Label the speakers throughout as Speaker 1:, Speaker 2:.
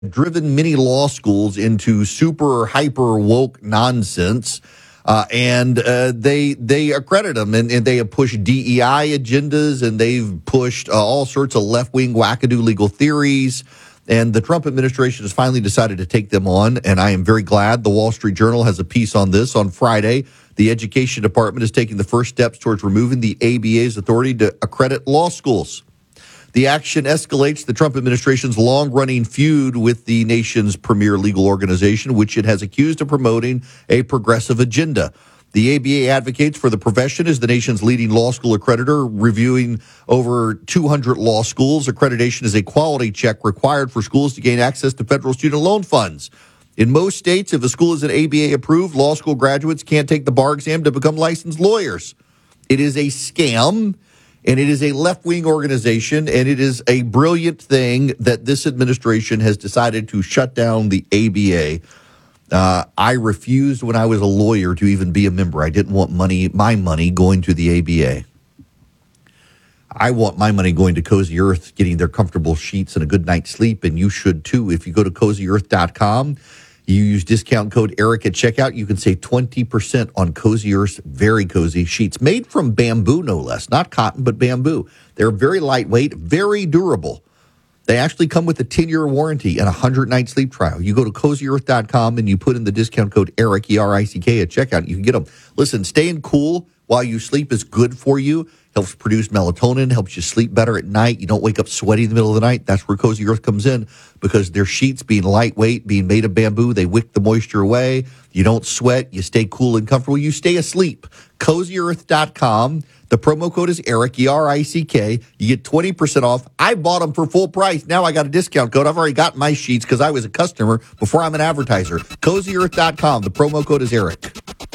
Speaker 1: driven many law schools into super hyper woke nonsense. And they accredit them, and they have pushed DEI agendas, and they've pushed all sorts of left-wing wackadoo legal theories. And the Trump administration has finally decided to take them on, and I am very glad. The Wall Street Journal has a piece on this on Friday. The Education Department is taking the first steps towards removing the ABA's authority to accredit law schools. The action escalates the Trump administration's long-running feud with the nation's premier legal organization, which it has accused of promoting a progressive agenda. The ABA advocates for the profession as the nation's leading law school accreditor, reviewing over 200 law schools. Accreditation is a quality check required for schools to gain access to federal student loan funds. In most states, if a school is an ABA approved, law school graduates can't take the bar exam to become licensed lawyers. It is a scam, and it is a left-wing organization, and it is a brilliant thing that this administration has decided to shut down the ABA. I refused when I was a lawyer to even be a member. I didn't want my money going to the ABA. I want my money going to Cozy Earth, getting their comfortable sheets and a good night's sleep, and you should too. If you go to CozyEarth.com, you use discount code ERIC at checkout, you can save 20% on Cozy Earth's very cozy sheets, made from bamboo, no less. Not cotton, but bamboo. They're very lightweight, very durable. They actually come with a 10-year warranty and a 100-night sleep trial. You go to CozyEarth.com and you put in the discount code ERIC, E-R-I-C-K, at checkout. You can get them. Listen, staying cool while you sleep is good for you. Helps produce melatonin, helps you sleep better at night. You don't wake up sweaty in the middle of the night. That's where Cozy Earth comes in, because their sheets, being lightweight, being made of bamboo, they wick the moisture away. You don't sweat. You stay cool and comfortable. You stay asleep. CozyEarth.com. The promo code is ERIC, E-R-I-C-K. You get 20% off. I bought them for full price. Now I got a discount code. I've already got my sheets because I was a customer before I'm an advertiser. CozyEarth.com. The promo code is ERIC.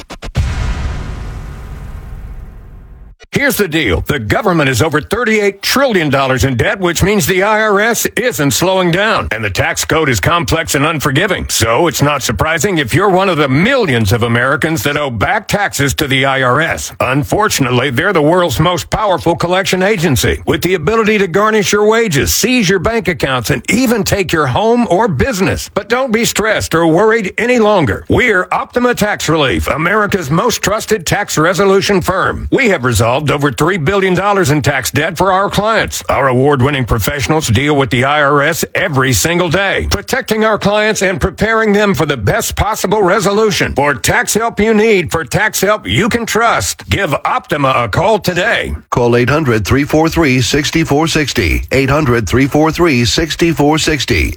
Speaker 2: Here's the deal. The government is over $38 trillion in debt, which means the IRS isn't slowing down. And the tax code is complex and unforgiving. So it's not surprising if you're one of the millions of Americans that owe back taxes to the IRS. Unfortunately, they're the world's most powerful collection agency, with the ability to garnish your wages, seize your bank accounts, and even take your home or business. But don't be stressed or worried any longer. We're Optima Tax Relief, America's most trusted tax resolution firm. We have resolved over $3 billion in tax debt for our clients. Our award-winning professionals deal with the IRS every single day, protecting our clients and preparing them for the best possible resolution. For tax help you need, for tax help you can trust, give Optima a call today.
Speaker 3: Call 800-343-6460. 800-343-6460.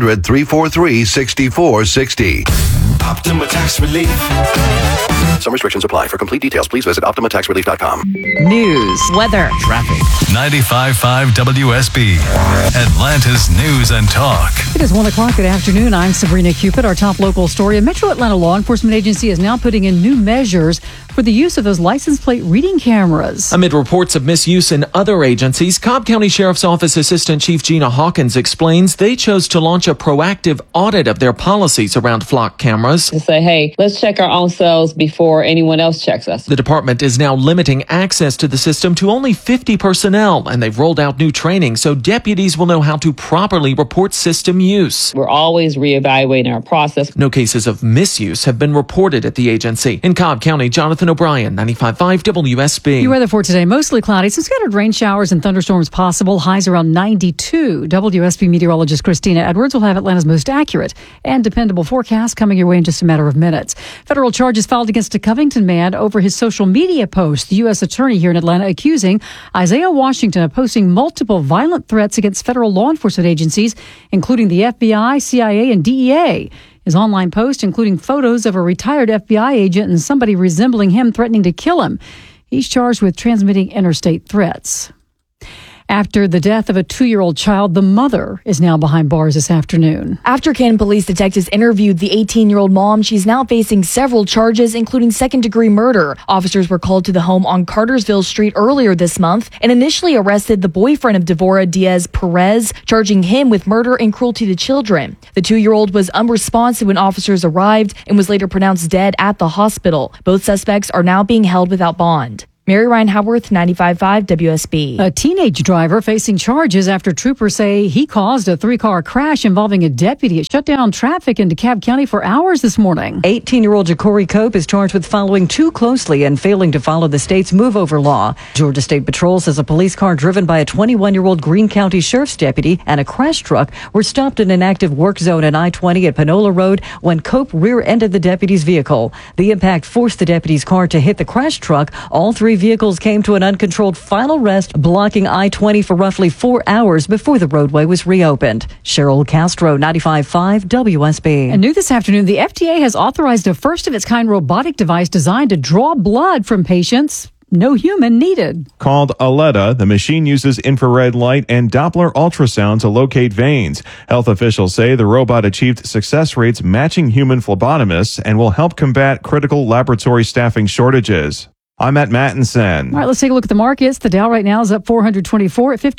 Speaker 3: 800-343-6460.
Speaker 4: Optima Tax Relief.
Speaker 3: Some restrictions apply. For complete details, please visit OptimaTaxRelief.com.
Speaker 5: News, weather, traffic.
Speaker 6: 95.5 WSB, Atlanta's News and Talk.
Speaker 5: It is 1 o'clock. Good afternoon. I'm Sabrina Cupid. Our top local story. A Metro Atlanta law enforcement agency is now putting in new measures for the use of those license plate reading cameras.
Speaker 7: Amid reports of misuse in other agencies, Cobb County Sheriff's Office Assistant Chief Gina Hawkins explains they chose to launch a proactive audit of their policies around flock cameras.
Speaker 8: To say, hey, let's check our own selves before anyone else checks us.
Speaker 7: The department is now limiting access to the system to only 50 personnel, and they've rolled out new training so deputies will know how to properly report system use.
Speaker 8: We're always reevaluating our process.
Speaker 7: No cases of misuse have been reported at the agency. In Cobb County, Jonathan O'Brien, 95.5 WSB.
Speaker 5: Your weather for today, mostly cloudy. Some scattered rain showers and thunderstorms possible. Highs around 92. WSB meteorologist Christina Edwards will have Atlanta's most accurate and dependable forecast coming your way in just a matter of minutes. Federal charges filed against a Covington man over his social media post. The U.S. attorney here in Atlanta accusing Isaiah Washington of posting multiple violent threats against federal law enforcement agencies, including the FBI, CIA, and DEA. His online post, including photos of a retired FBI agent and somebody resembling him threatening to kill him. He's charged with transmitting interstate threats. After the death of a 2-year-old child, the mother is now behind bars this afternoon.
Speaker 9: After Canton police detectives interviewed the 18-year-old mom, she's now facing several charges, including second-degree murder. Officers were called to the home on Cartersville Street earlier this month and initially arrested the boyfriend of Devora Diaz Perez, charging him with murder and cruelty to children. The 2-year-old was unresponsive when officers arrived and was later pronounced dead at the hospital. Both suspects are now being held without bond. Mary Ryan Howarth, 95.5 WSB.
Speaker 5: A teenage driver facing charges after troopers say he caused a 3-car crash involving a deputy. It shut down traffic in DeKalb County for hours this morning.
Speaker 4: 18-year-old Ja'Cory Cope is charged with following too closely and failing to follow the state's move-over law. Georgia State Patrol says a police car driven by a 21-year-old Greene County Sheriff's deputy and a crash truck were stopped in an active work zone at I-20 at Panola Road when Cope rear-ended the deputy's vehicle. The impact forced the deputy's car to hit the crash truck. All 3 vehicles came to an uncontrolled final rest, blocking I-20 for roughly 4 hours before the roadway was reopened. Cheryl Castro, 95.5 WSB.
Speaker 5: And new this afternoon, the FDA has authorized a first-of-its-kind robotic device designed to draw blood from patients. No human needed.
Speaker 10: Called Aletta, the machine uses infrared light and Doppler ultrasound to locate veins. Health officials say the robot achieved success rates matching human phlebotomists and will help combat critical laboratory staffing shortages. I'm at Mattinson.
Speaker 5: All right, let's take a look at the markets. The Dow right now is up 424 at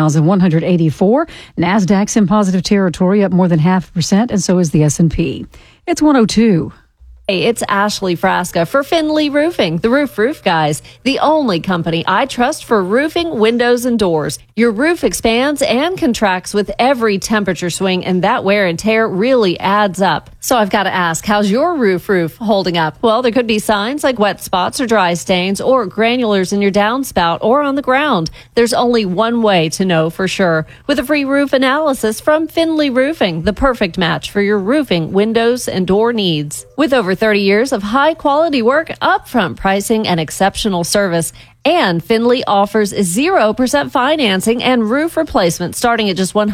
Speaker 5: 53,184. NASDAQ's in positive territory, up more than 0.5%, and so is the S&P. It's 102.
Speaker 11: Hey, it's Ashley Frasca for Finley Roofing, the roof guys, the only company I trust for roofing, windows, and doors. Your roof expands and contracts with every temperature swing, and that wear and tear really adds up. So I've got to ask, how's your roof holding up? Well, there could be signs like wet spots or dry stains or granulars in your downspout or on the ground. There's only one way to know for sure. With a free roof analysis from Finley Roofing, the perfect match for your roofing, windows, and door needs. With over 30 years of high-quality work, upfront pricing, and exceptional service, and Finley offers 0% financing and roof replacement starting at just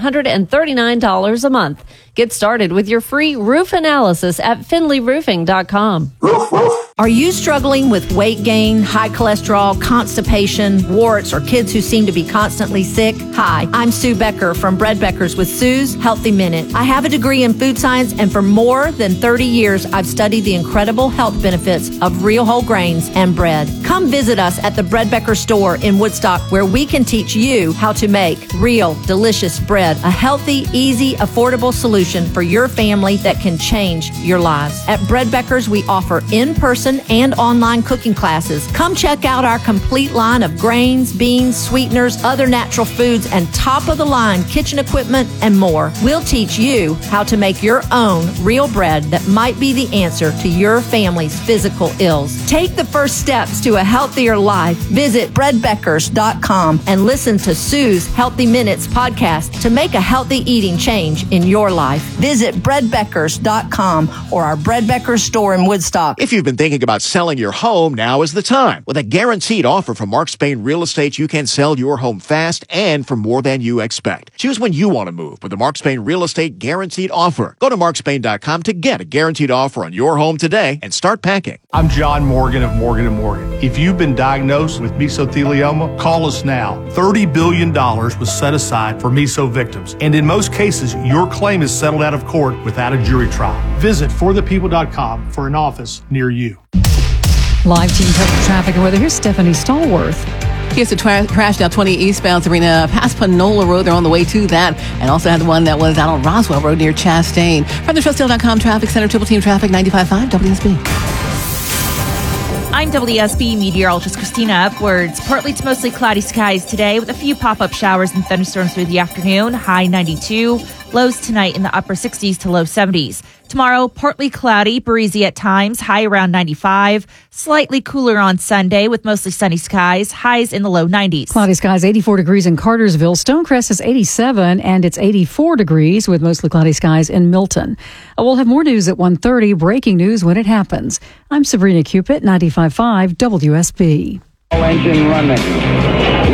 Speaker 11: $139 a month. Get started with your free roof analysis at finleyroofing.com.
Speaker 12: Are you struggling with weight gain, high cholesterol, constipation, warts, or kids who seem to be constantly sick? Hi, I'm Sue Becker from Bread Beckers with Sue's Healthy Minute. I have a degree in food science, and for more than 30 years, I've studied the incredible health benefits of real whole grains and bread. Come visit us at the Bread Becker store in Woodstock, where we can teach you how to make real, delicious bread, a healthy, easy, affordable solution for your family that can change your lives. At Bread Beckers, we offer in-person and online cooking classes. Come check out our complete line of grains, beans, sweeteners, other natural foods, and top-of-the-line kitchen equipment and more. We'll teach you how to make your own real bread that might be the answer to your family's physical ills. Take the first steps to a healthier life. Visit breadbeckers.com and listen to Sue's Healthy Minutes podcast to make a healthy eating change in your life. Visit breadbeckers.com or our Bread Beckers store in Woodstock.
Speaker 13: If you've been thinking about selling your home, now is the time. With a guaranteed offer from Mark Spain Real Estate, you can sell your home fast and for more than you expect. Choose when you want to move with the Mark Spain Real Estate Guaranteed Offer. Go to markspain.com to get a guaranteed offer on your home today and start packing.
Speaker 14: I'm John Morgan of Morgan & Morgan. If you've been diagnosed with mesothelioma, call us now. $30 billion was set aside for meso victims. And in most cases, your claim is settled out of court without a jury trial. Visit forthepeople.com for an office near you.
Speaker 5: Live team coverage traffic and weather. Here's Stephanie Stallworth.
Speaker 15: Here's the crash down 20 eastbound Serena past Panola Road. They're on the way to that. And also had the one that was out on Roswell Road near Chastain. From the TrustDeal.com Traffic Center, Triple Team Traffic, 95.5 WSB.
Speaker 16: I'm WSB meteorologist Christina Edwards. Partly to mostly cloudy skies today with a few pop-up showers and thunderstorms through the afternoon. High 92. Lows tonight in the upper 60s to low 70s. Tomorrow, partly cloudy, breezy at times, high around 95. Slightly cooler on Sunday with mostly sunny skies, highs in the low 90s.
Speaker 5: Cloudy skies, 84 degrees in Cartersville. Stonecrest is 87, and it's 84 degrees with mostly cloudy skies in Milton. We'll have more news at 1:30, breaking news when it happens. I'm Sabrina Cupid, 95.5 WSB.
Speaker 17: Engine running.